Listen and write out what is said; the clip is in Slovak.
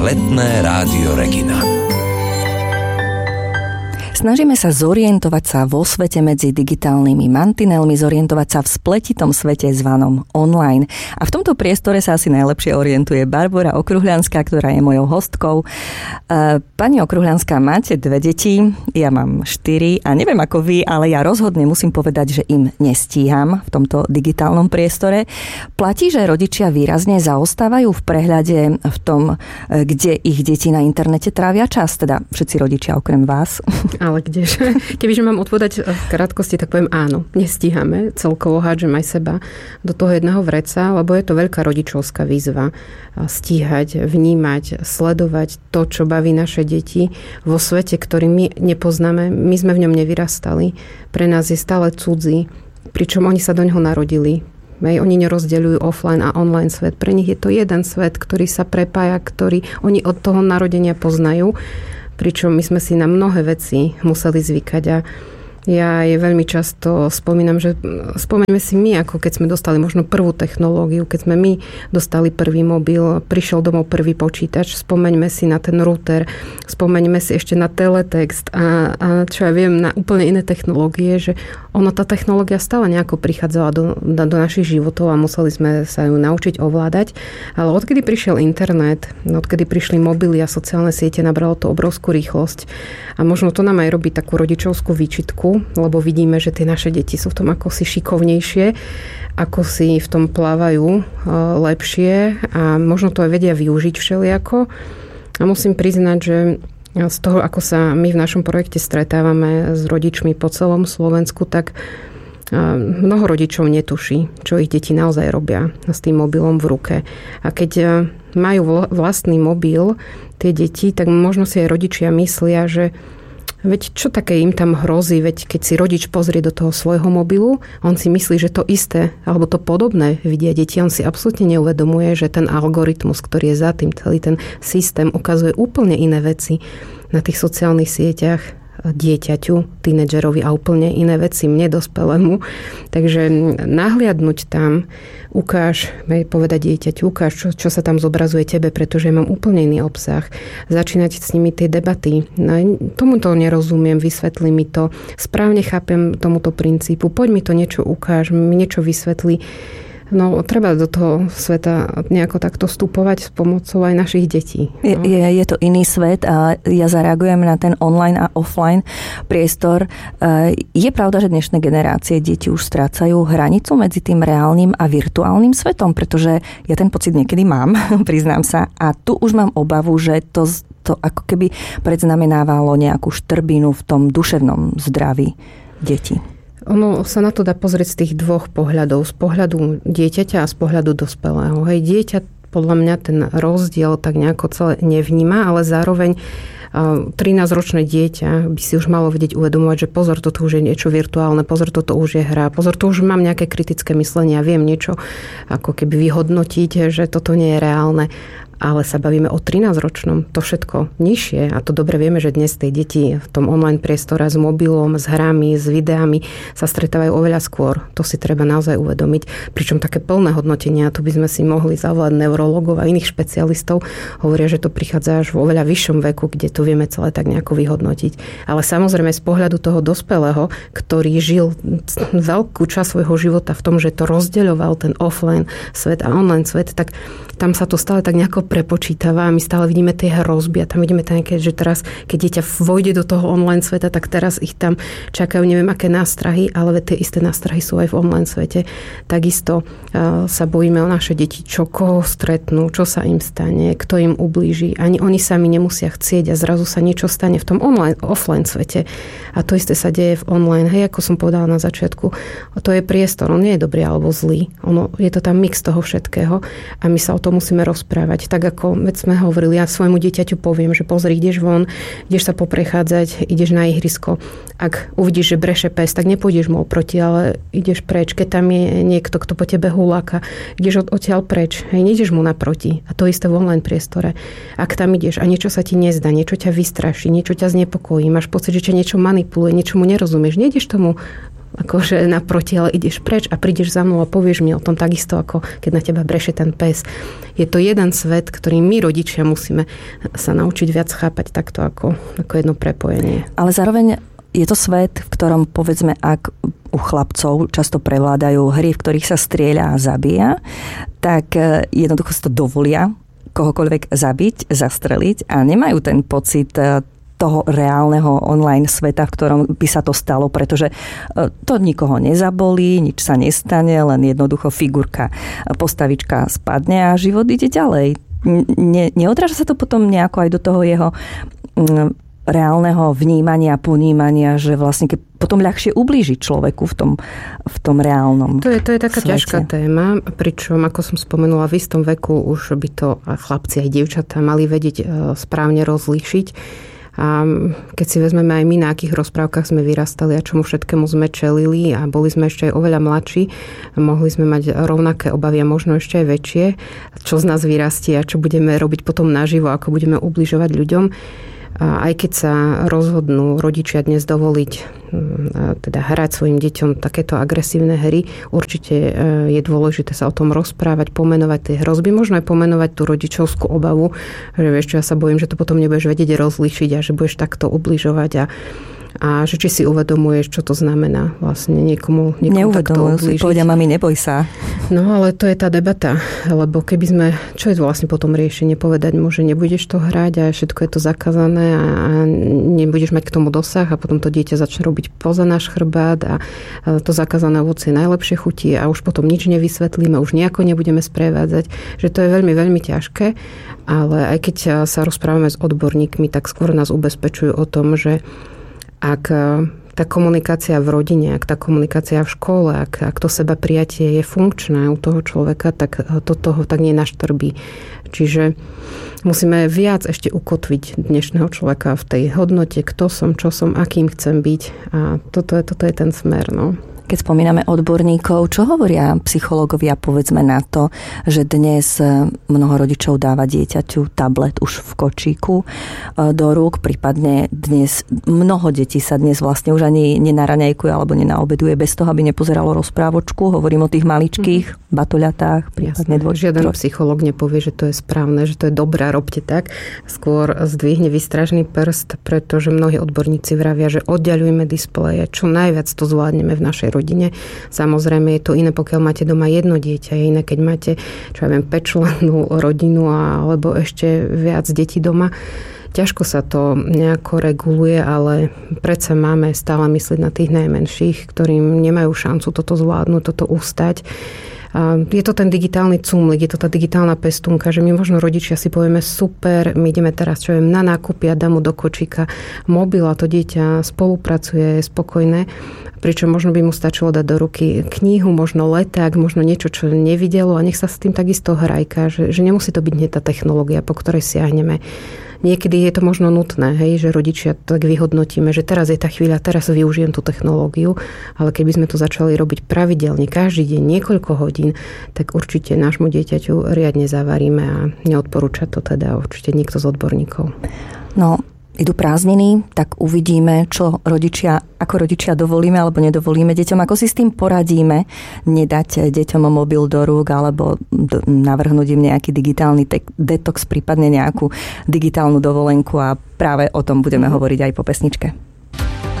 Letné rádio Regina. Snažíme sa zorientovať sa vo svete medzi digitálnymi mantinelmi, zorientovať sa v spletitom svete zvanom online. A v tomto priestore sa asi najlepšie orientuje Barbora Okruhľanská, ktorá je mojou hostkou. Pani Okruhľanská, máte 2 deti, ja mám 4 a neviem ako vy, ale ja rozhodne musím povedať, že im nestíham v tomto digitálnom priestore. Platí, že rodičia výrazne zaostávajú v prehľade v tom, kde ich deti na internete trávia čas, teda všetci rodičia okrem vás. Ale kdeže? Kebyže mám odpovedať v krátkosti, tak poviem áno. Nestíhame. Celkovo hádžem aj seba do toho jedného vreca, lebo je to veľká rodičovská výzva. Stíhať, vnímať, sledovať to, čo baví naše deti vo svete, ktorý my nepoznáme. My sme v ňom nevyrastali. Pre nás je stále cudzí, pričom oni sa do ňoho narodili. Oni nerozdeľujú offline a online svet. Pre nich je to jeden svet, ktorý sa prepája, ktorý oni od toho narodenia poznajú. Pričom my sme si na mnohé veci museli zvykať a ja je veľmi často spomínam, že spomeňme si my, ako keď sme dostali možno prvú technológiu, keď sme my dostali prvý mobil, prišiel domov prvý počítač, spomeňme si na ten router, spomeňme si ešte na teletext a čo ja viem, na úplne iné technológie, že tá technológia stále nejako prichádzala do našich životov a museli sme sa ju naučiť ovládať. Ale odkedy prišiel internet, odkedy prišli mobily a sociálne siete, nabralo to obrovskú rýchlosť a možno to nám aj robí takú rodičovskú výčitku, lebo vidíme, že tie naše deti sú v tom ako si šikovnejšie, ako si v tom plávajú lepšie a možno to aj vedia využiť všelijako. A musím priznať, že z toho, ako sa my v našom projekte stretávame s rodičmi po celom Slovensku, tak mnoho rodičov netuší, čo ich deti naozaj robia s tým mobilom v ruke. A keď majú vlastný mobil, tie deti, tak možno si aj rodičia myslia, že veď čo také im tam hrozí, veď keď si rodič pozrie do toho svojho mobilu, on si myslí, že to isté alebo to podobné vidia deti. On si absolútne neuvedomuje, že ten algoritmus, ktorý je za tým, celý ten systém ukazuje úplne iné veci na tých sociálnych sieťach dieťaťu, tínedžerovi a úplne iné veci mne, dospelému. Takže nahliadnúť tam, povedať dieťaťu, ukáž, čo sa tam zobrazuje tebe, pretože ja mám úplne iný obsah. Začínať s nimi tie debaty. No, tomuto nerozumiem, vysvetli mi to. Správne chápem tomuto princípu. Poď mi to niečo ukáž, mi niečo vysvetlí. No, treba do toho sveta nejako takto vstupovať s pomocou aj našich detí. No. Je to iný svet a ja zareagujem na ten online a offline priestor. Je pravda, že dnešné generácie deti už strácajú hranicu medzi tým reálnym a virtuálnym svetom, pretože ja ten pocit niekedy mám, priznám sa, a tu už mám obavu, že to ako keby predznamenávalo nejakú štrbinu v tom duševnom zdraví detí. Ono sa na to dá pozrieť z tých dvoch pohľadov. Z pohľadu dieťaťa a z pohľadu dospelého. Hej, dieťa podľa mňa ten rozdiel tak nejako celé nevníma, ale zároveň 13-ročné dieťa by si už malo vedieť uvedomovať, že pozor, toto už je niečo virtuálne, pozor, toto už je hra, pozor, to už mám nejaké kritické myslenie a viem niečo ako keby vyhodnotiť, že toto nie je reálne. Ale sa bavíme o 13-ročnom, to všetko nižšie a to dobre vieme, že dnes tie deti v tom online priestore s mobilom, s hrami, s videami sa stretávajú oveľa skôr. To si treba naozaj uvedomiť. Pričom také plné hodnotenia, tu by sme si mohli zavolať neurologov a iných špecialistov, hovoria, že to prichádza až vo oveľa vyššom veku, kde to vieme celé tak nejako vyhodnotiť. Ale samozrejme z pohľadu toho dospelého, ktorý žil veľkú časť svojho života v tom, že to rozdeľoval ten offline svet a online svet, tak tam sa to stále tak nejako prepočítava a my stále vidíme tie hrozby a tam vidíme také, že teraz, keď dieťa vojde do toho online sveta, tak teraz ich tam čakajú neviem aké nástrahy, ale tie isté nástrahy sú aj v online svete. Takisto sa bojíme o naše deti, koho stretnú, čo sa im stane, kto im ublíži. Ani oni sami nemusia chcieť a zrazu sa niečo stane v tom offline svete. A to isté sa deje v online. Hej, ako som povedala na začiatku, to je priestor, on nie je dobrý alebo zlý. Je to tam mix toho všetkého a my sa o tom musíme rozprávať. Tak ako veď sme hovorili, ja svojmu dieťaťu poviem, že pozri, ideš von, ideš sa poprechádzať, ideš na ihrisko. Ak uvidíš, že breše pes, tak nepôjdeš mu oproti, ale ideš preč. Keď tam je niekto, kto po tebe huláka, ideš odtiaľ preč. Hej, nejdeš mu naproti. A to isté v online priestore. Ak tam ideš a niečo sa ti nezdá, niečo ťa vystraší, niečo ťa znepokojí, máš pocit, že ťa niečo manipuluje, niečomu nerozumieš, nejdeš tomu akože naproti, ale ideš preč a prídeš za mnou a povieš mi o tom takisto, ako keď na teba breše ten pes. Je to jeden svet, ktorý my rodičia musíme sa naučiť viac chápať takto ako jedno prepojenie. Ale zároveň je to svet, v ktorom, povedzme, ak u chlapcov často prevládajú hry, v ktorých sa strieľa a zabíja, tak jednoducho si to dovolia kohokoľvek zabiť, zastreliť a nemajú ten pocit toho reálneho online sveta, v ktorom by sa to stalo, pretože to nikoho nezabolí, nič sa nestane, len jednoducho figurka, postavička spadne a život ide ďalej. Neodráža sa to potom nejako aj do toho jeho reálneho vnímania, ponímania, že vlastne keď potom ľahšie ublížiť človeku v tom reálnom To je taká svete. ťažká téma, pričom, ako som spomenula, v istom veku už by to chlapci aj dievčatá mali vedieť správne rozlíšiť. A keď si vezmeme aj my, na akých rozprávkach sme vyrastali a čomu všetkému sme čelili a boli sme ešte aj oveľa mladší, mohli sme mať rovnaké obavy a možno ešte aj väčšie, čo z nás vyrastie a čo budeme robiť potom naživo, ako budeme ubližovať ľuďom. A aj keď sa rozhodnú rodičia dnes dovoliť teda hrať svojim deťom takéto agresívne hry, určite je dôležité sa o tom rozprávať, pomenovať tie hrozby, možno aj pomenovať tú rodičovskú obavu, že vieš čo, ja sa bojím, že to potom nebudeš vedieť rozlíšiť a že budeš takto ubližovať a že či si uvedomuješ, čo to znamená vlastne niekomu takto ublížiť. Povedia mami, neboj sa. No ale to je tá debata, lebo keby sme, čo je vlastne potom riešenie, povedať mu, že nebudeš to hrať a všetko je to zakázané a nebudeš mať k tomu dosah a potom to dieťa začne robiť poza náš chrbát a to zakázané ovocie najlepšie chutí a už potom nič nevysvetlíme, už nejako nebudeme sprevádzať, že to je veľmi, veľmi ťažké, ale aj keď sa rozprávame s odborníkmi, tak skôr nás ubezpečujú o tom, že ak tá komunikácia v rodine, ak tá komunikácia v škole, ak to seba prijatie je funkčné u toho človeka, tak to toho tak nenaštrbí. Čiže musíme viac ešte ukotviť dnešného človeka v tej hodnote, kto som, čo som, akým chcem byť. A toto je ten smer, no. Keď spomíname odborníkov, čo hovoria psychológovia, povedzme, na to, že dnes mnoho rodičov dáva dieťaťu tablet už v kočíku do rúk, prípadne dnes mnoho detí sa dnes vlastne už ani nenaraňajkuje alebo nenaobeduje bez toho, aby nepozeralo rozprávočku. Hovorím o tých maličkých batoľatách, prípadne Žiaden psychológ nepovie, že to je správne, že to je dobré, robte tak. Skôr zdvihne výstražný prst, pretože mnohí odborníci vravia, že oddiaľujme displeje, čo najviac to zvládneme v našej rodine. Samozrejme je to iné, pokiaľ máte doma jedno dieťa, je iné, keď máte, čo ja viem, 5-člennú rodinu alebo ešte viac detí doma. Ťažko sa to nejako reguluje, ale predsa máme stále myslieť na tých najmenších, ktorým nemajú šancu toto zvládnuť, toto ustať. Je to ten digitálny cumlik, je to tá digitálna pestúnka, že my možno rodičia si povieme super, my ideme teraz čo viem, na nákupy a dám mu do kočíka mobil a to dieťa spolupracuje, je spokojné, pričom možno by mu stačilo dať do ruky knihu, možno leták, možno niečo, čo nevidelo a nech sa s tým takisto hrajka, že nemusí to byť hneď tá technológia, po ktorej siahneme. Niekedy je to možno nutné, hej, že rodičia tak vyhodnotíme, že teraz je tá chvíľa, teraz využijem tú technológiu, ale keby sme to začali robiť pravidelne, každý deň, niekoľko hodín, tak určite nášmu dieťaťu riadne zavaríme a neodporúča to teda určite niekto z odborníkov. No, idú prázdniny, tak uvidíme, ako rodičia dovolíme alebo nedovolíme deťom, ako si s tým poradíme, nedať deťom mobil do rúk alebo navrhnúť im nejaký digitálny detox, prípadne nejakú digitálnu dovolenku a práve o tom budeme hovoriť aj po pesničke.